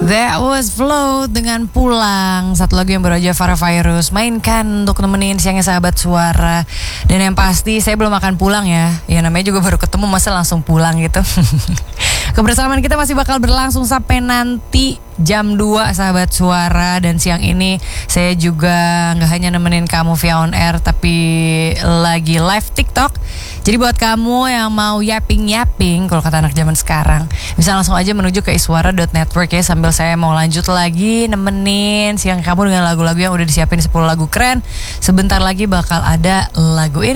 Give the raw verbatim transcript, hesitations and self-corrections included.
That was Float dengan Pulang. Satu lagu yang baru aja Farah Virus mainkan untuk nemenin siangnya sahabat suara. Dan yang pasti saya belum akan pulang ya. Ya namanya juga baru ketemu, masa langsung pulang gitu. Kebersamaan kita masih bakal berlangsung sampai nanti jam dua sahabat suara. Dan siang ini saya juga gak hanya nemenin kamu via on air, tapi lagi live TikTok. Jadi buat kamu yang mau yapping-yapping, kalau kata anak zaman sekarang, bisa langsung aja menuju ke iswara dot network ya. Sambil saya mau lanjut lagi nemenin siang kamu dengan lagu-lagu yang udah disiapin sepuluh lagu keren. Sebentar lagi bakal ada lagu ini.